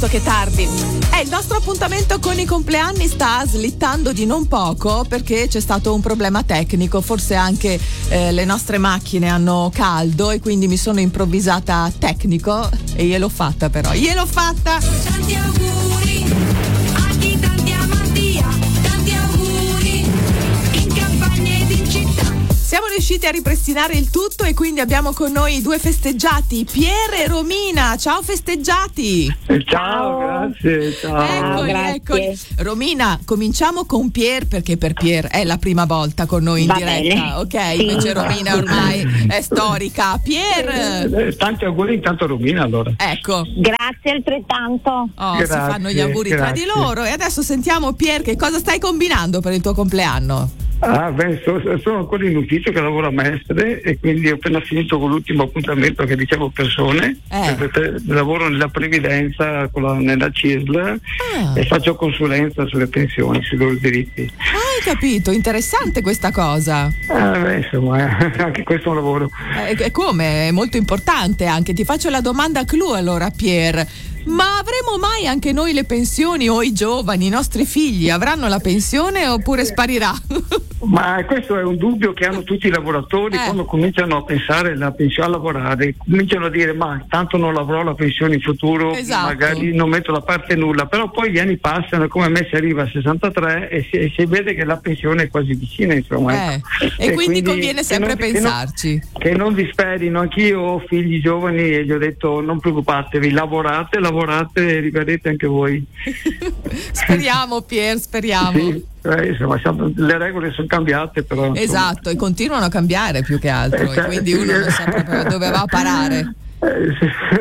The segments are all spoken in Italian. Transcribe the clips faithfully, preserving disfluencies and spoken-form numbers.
So che tardi. Eh, il nostro appuntamento con i compleanni sta slittando di non poco perché c'è stato un problema tecnico, forse anche eh, le nostre macchine hanno caldo e quindi mi sono improvvisata tecnico e gliel'ho fatta però, gliel'ho fatta! Tanti auguri a chi tanti Mattia, tanti auguri in campagna ed in città. Siamo riusciti a ripristinare il tutto e quindi abbiamo con noi due festeggiati, Pier e Romina. Ciao festeggiati! Ciao, ciao. Grazie, ciao. Eccoli, grazie. eccoli. Romina, cominciamo con Pier perché per Pier è la prima volta con noi in Va diretta, bene. ok? Sì. Invece Romina ormai è storica. Pier! Eh, tanti auguri intanto a Romina allora. Ecco. Grazie altrettanto. Oh, Grazie, si fanno gli auguri tra di grazie. loro. E adesso sentiamo Pier che cosa stai combinando per il tuo compleanno? Ah, beh, so- sono ancora in ufficio che lavoro a Mestre e quindi ho appena finito con l'ultimo appuntamento che dicevo persone. Eh. Perché lavoro nella previdenza, con la- nella C I S L Ah. e faccio consulenza sulle pensioni, sui loro diritti. Hai capito, interessante questa cosa. Ah, beh, insomma, eh, anche questo è un lavoro. E eh, come? È molto importante anche. Ti faccio la domanda clou allora, Pier. Ma avremo mai anche noi le pensioni o i giovani, i nostri figli avranno la pensione oppure sparirà? Ma questo è un dubbio che hanno tutti i lavoratori Eh. quando cominciano a pensare alla pensione, a lavorare, cominciano a dire ma tanto non avrò la pensione in futuro, Esatto. magari non metto da parte nulla, però poi gli anni passano e come me si arriva a sessantatré e si, e si vede che la pensione è quasi vicina, insomma. Eh, ecco. e quindi conviene che sempre non- che non- pensarci. Che non disperino, anch'io ho figli giovani e gli ho detto non preoccupatevi, lavorate, lavorate e rivedete anche voi. Speriamo, Pier, speriamo. Sì, eh, insomma, siamo- le regole sono cambiate, però insomma. Esatto, e continuano a cambiare più che altro, Eh, e quindi uno non sa proprio dove va a parare. Eh,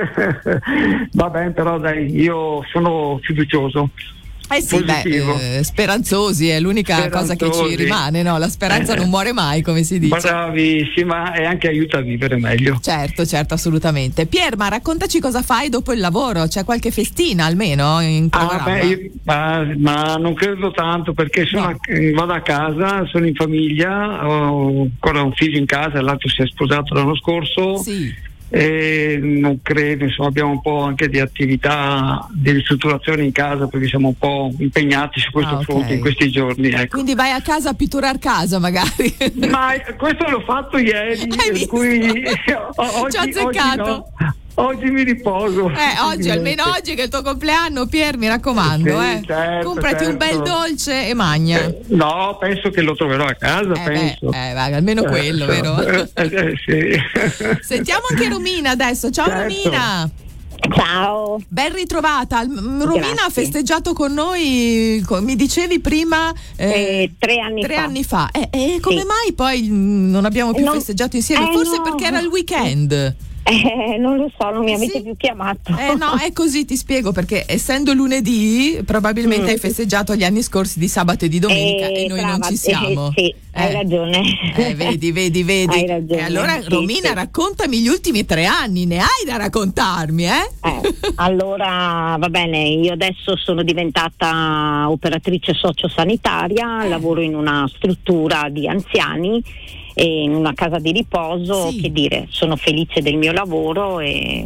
sì. Va bene, però dai, io sono fiducioso. Eh sì, Positivo. beh, eh, speranzosi è l'unica cosa che ci Speranzosi. rimane, no? La speranza Eh. non muore mai, come si dice. Bravissima e anche aiuta a vivere meglio. Certo, certo, assolutamente. Pier, ma raccontaci cosa fai dopo il lavoro, c'è qualche festina almeno in Ah, programma? beh, io- ma, ma non credo tanto perché sono No. a- eh, vado a casa, sono in famiglia, ho ancora un figlio in casa, l'altro si è sposato l'anno scorso. Sì. E non credo, insomma, abbiamo un po' anche di attività di ristrutturazione in casa perché siamo un po' impegnati su questo Ah, ok. fronte in questi giorni, ecco. Quindi vai a casa a pitturar casa magari. Ma questo l'ho fatto ieri, Hai per visto? cui o- oggi, Ci ho azzeccato. oggi, no. Oggi mi riposo. Eh, oggi, almeno oggi che è il tuo compleanno, Pier, mi raccomando, Sì, eh. certo, Comprati un bel certo. dolce e magna. Eh, no, penso che lo troverò a casa, Eh, beh, penso. eh, vai, almeno quello, Eh, vero? eh, eh, sì. Sentiamo anche Romina adesso. Ciao Certo. Romina. Ciao. Ben ritrovata. M- Romina Grazie. ha festeggiato con noi, co- mi dicevi prima, eh, Eh, tre anni tre fa. anni fa. E eh, eh, come Sì. mai poi mh, non abbiamo più Non- festeggiato insieme? eh, Forse no. perché era il weekend. Eh, non lo so, non mi avete Sì. più chiamato. Eh no, è così, ti spiego, perché essendo lunedì probabilmente Mm. hai festeggiato gli anni scorsi di sabato e di domenica Eh, e noi brava, non ci siamo. eh, sì, hai Eh. ragione. Eh, vedi, vedi, vedi. Hai ragione, E allora sì, Romina, sì. raccontami gli ultimi tre anni, ne hai da raccontarmi, eh? Eh, allora va bene, io adesso sono diventata operatrice sociosanitaria, Eh. lavoro in una struttura di anziani e in una casa di riposo, Sì. che dire, sono felice del mio lavoro e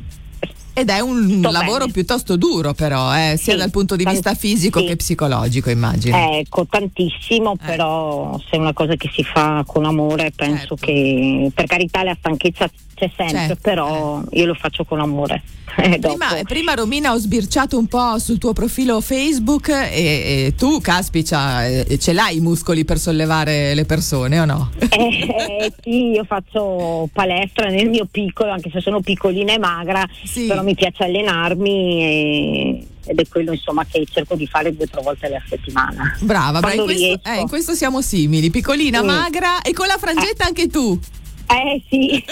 Ed è un Sto lavoro bene. piuttosto duro però, eh, sia Sì, dal punto di tan- vista fisico sì. che psicologico, immagino. ecco, tantissimo, Eh. però se è una cosa che si fa con amore penso Certo. che, per carità, la stanchezza c'è sempre, Certo, però io lo faccio con amore. Eh, dopo. Prima, prima Romina ho sbirciato un po' sul tuo profilo Facebook e, e tu, caspita, eh, ce l'hai i muscoli per sollevare le persone o no? Eh, sì, io faccio palestra nel mio piccolo, anche se sono piccolina e magra, Sì. però mi piace allenarmi e, ed è quello insomma che cerco di fare due o tre volte alla settimana. Brava, brava, in Quando questo, riesco. eh, in questo siamo simili, piccolina, Mm. magra e con la frangetta anche tu. Eh sì,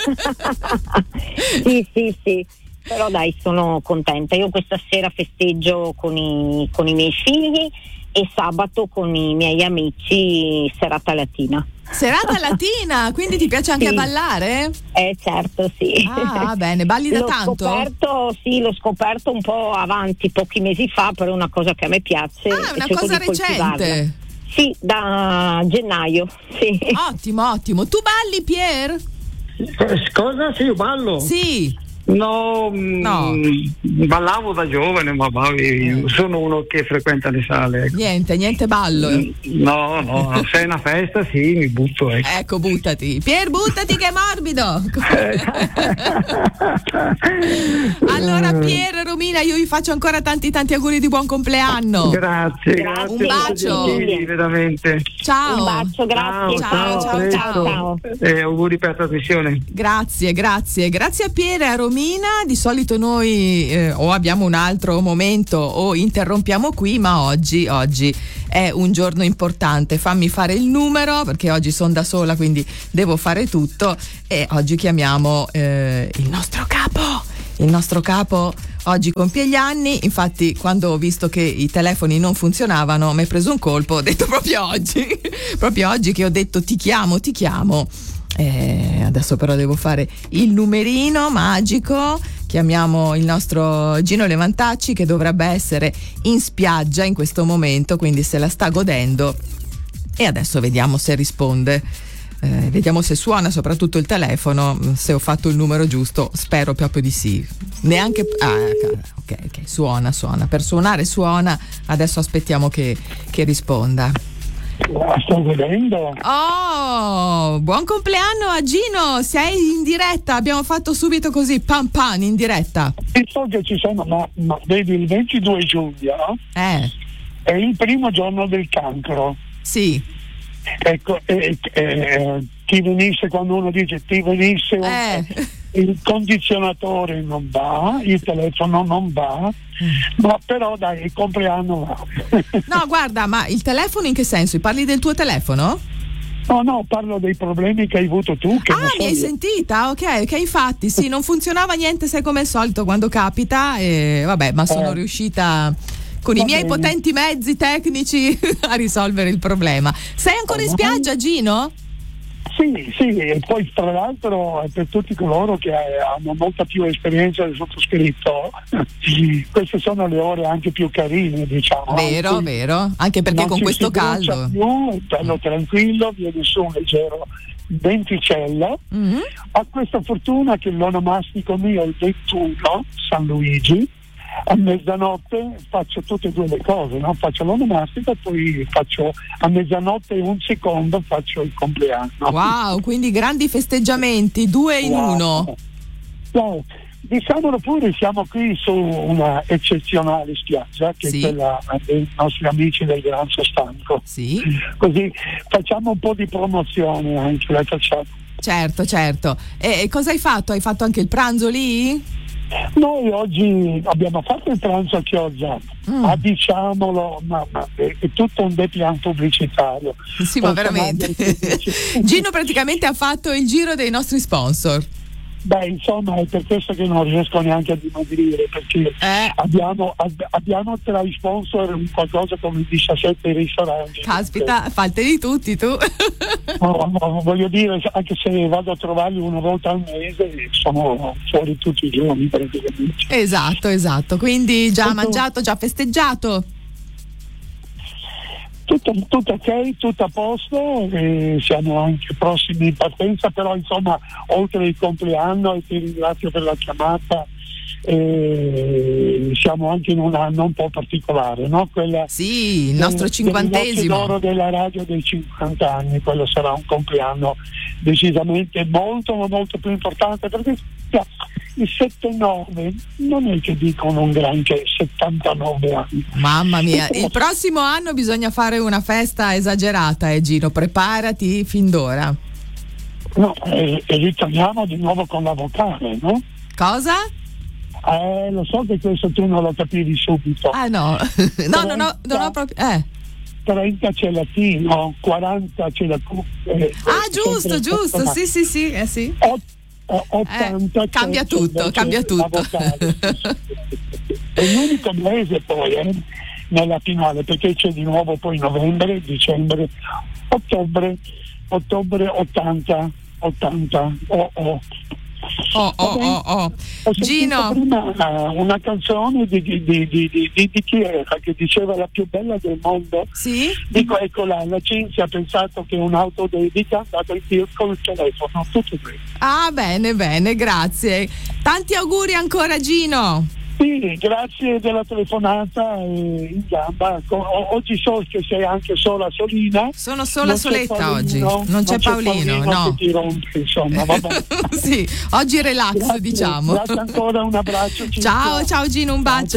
sì, sì, sì. Però dai, sono contenta. Io questa sera festeggio con i, con i miei figli e sabato con i miei amici serata latina. Serata latina, quindi ti piace anche Sì. ballare? Eh certo, sì. Ah, bene, balli da l'ho tanto? Scoperto, sì, l'ho scoperto un po' avanti, pochi mesi fa, però è una cosa che a me piace. Ah, e è una cerco cosa di coltivarla. recente. Sì, da gennaio, sì. Ottimo, ottimo. Tu balli, Pier? Cosa? Sì, io ballo. Sì. No, No. mh, ballavo da giovane, ma va, sono uno che frequenta le sale. Ecco. Niente, niente ballo. No, no, se è una festa sì, mi butto. Ecco. Ecco, buttati. Pier, buttati che è morbido. Allora, Pier, Romina, io vi faccio ancora tanti tanti auguri di buon compleanno. Grazie, Grazie, grazie. un bacio. gentili, veramente. Ciao. Un bacio, grazie. Ciao, ciao, presto. ciao. Ciao. E auguri per la trasmissione. Grazie, grazie. Grazie a Pier e a Romina. Di solito noi eh, o abbiamo un altro momento o interrompiamo qui, ma oggi, oggi è un giorno importante. Fammi fare il numero perché oggi sono da sola, quindi devo fare tutto. E oggi chiamiamo eh, il nostro capo. Il nostro capo oggi compie gli anni, infatti quando ho visto che i telefoni non funzionavano mi è preso un colpo, ho detto proprio oggi, proprio oggi che ho detto ti chiamo, ti chiamo. Eh, adesso però devo fare il numerino magico. Chiamiamo il nostro Gino Levantacci che dovrebbe essere in spiaggia in questo momento, quindi se la sta godendo, e adesso vediamo se risponde. Eh, vediamo se suona soprattutto il telefono, se ho fatto il numero giusto, spero proprio di sì. Neanche ah, ok, ok, suona, suona. Per suonare suona, adesso aspettiamo che, che risponda. La sto vedendo. Oh, buon compleanno a Gino, sei in diretta, abbiamo fatto subito così, pam pam, in diretta. E so che ci sono, ma, ma vedi il ventidue giugno, no? Eh, È il primo giorno del cancro. sì, Ecco, e, e, e, ti venisse, quando uno dice ti venisse un- eh, il condizionatore non va, il telefono non va, ma però dai, il compleanno va. no guarda, ma il telefono in che senso? Parli del tuo telefono? No, no, parlo dei problemi che hai avuto tu. Che non Ah, so mi hai io. sentita? Ok, ok, infatti sì, non funzionava niente, sai come al solito quando capita, e vabbè, ma sono Eh. riuscita con i Va miei bene. potenti mezzi tecnici a risolvere il problema. Sei ancora in spiaggia, Gino? Sì, sì, e poi tra l'altro per tutti coloro che hanno molta più esperienza del sottoscritto, queste sono le ore anche più carine, diciamo. Vero, Anzi, vero, anche perché non con ci questo si brucia caldo. più, è bello tranquillo, viene su un leggero venticello. Mhm. Ho questa fortuna che l'onomastico mio è il ventuno, San Luigi. A mezzanotte faccio tutte e due le cose, no? Faccio l'onomastico e poi faccio a mezzanotte e un secondo faccio il compleanno. Wow, quindi grandi festeggiamenti, due in Wow. uno. Wow. Diciamolo pure, siamo qui su una eccezionale spiaggia che Sì. è quella dei nostri amici del Gran Sostanco. Sì, Così facciamo un po' di promozione anche, la facciamo. certo, certo. E, e cosa hai fatto? Hai fatto anche il pranzo lì? Noi oggi abbiamo fatto il pranzo a Chioggia, Mm. ma diciamolo, ma, ma è, è tutto un depian pubblicitario. Sì, ma Posso veramente. mandare- Gino praticamente ha fatto il giro dei nostri sponsor. Beh, insomma, è per questo che non riesco neanche a dimagrire, perché Eh. abbiamo, ab- abbiamo tra i sponsor un qualcosa come diciassette ristoranti. Caspita, falteli tutti tu. No, no, voglio dire, anche se vado a trovarli una volta al mese, sono fuori tutti i giorni praticamente. Esatto, esatto. Quindi già Tutto- mangiato, già festeggiato. Tutto, tutto ok, tutto a posto, e siamo anche prossimi in partenza, però insomma oltre il compleanno, e ti ringrazio per la chiamata, eh, siamo anche in un anno un po' particolare, no? Quella Sì, il nostro del- cinquantesimo. dell'oro della radio dei cinquanta anni, quello sarà un compleanno decisamente molto ma molto più importante, perché già, il settantanove non è che dicono un granché, settantanove anni. Mamma mia, il prossimo anno bisogna fare una festa esagerata, eh Gino, preparati fin d'ora. No, e, e ritorniamo di nuovo con la vocale, no? Cosa? Eh, lo so che questo tu non lo capivi subito. Ah no, no, no, no, non ho proprio... Eh. trenta c'è latino, quaranta c'è la Q. Eh, Ah, giusto, sempre- giusto, sì, sì, sì, eh sì. Ot- eh, ottanta Eh, cambia c'è tutto, invece cambia la tutto. vocale. È l'unico mese poi eh, nella finale, perché c'è di nuovo poi novembre, dicembre, ottobre, ottobre ottanta, ottanta, oh, oh. Oh, oh, Va bene? oh, oh. Ho sentito Gino. prima una canzone di, di, di, di, di, di, di chi era che diceva la più bella del mondo. Sì? Dico, eccola, la Cinzia ha pensato che un'auto dedica è andata in tir con il telefono, tutto bene. Ah, bene, bene, grazie. Tanti auguri ancora, Gino. Sì, grazie della telefonata e in gamba. Co- o- oggi so che sei anche sola Solina. Sono sola Non c'è soletta Paolino, oggi. Non c'è Paolino, no. che ti rompe, insomma, vabbè. Sì, oggi relax, Grazie, diciamo. grazie ancora, un abbraccio. Cinzia. Ciao, ciao Gino, un bacio.